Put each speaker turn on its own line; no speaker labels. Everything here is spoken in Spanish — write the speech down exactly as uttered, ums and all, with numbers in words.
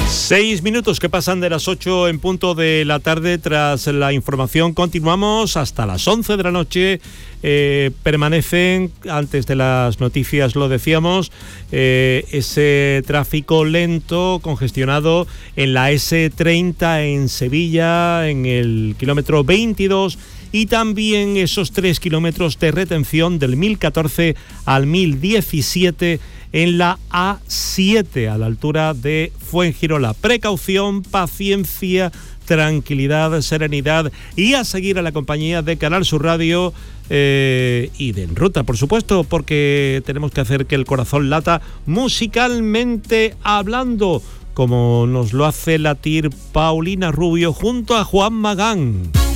Seis minutos que pasan de las ocho en punto de la tarde. Tras la información continuamos hasta las once de la noche. Eh, permanecen, antes de las noticias lo decíamos, eh, ese tráfico lento, congestionado en la ese treinta en Sevilla, en el kilómetro veintidós, y también esos tres kilómetros de retención del mil catorce al mil diecisiete en la A siete, a la altura de Fuengirola. Precaución, paciencia, tranquilidad, serenidad, y a seguir a la compañía de Canal Sur Radio eh, y de En Ruta, por supuesto, porque tenemos que hacer que el corazón lata musicalmente hablando, como nos lo hace latir Paulina Rubio junto a Juan Magán.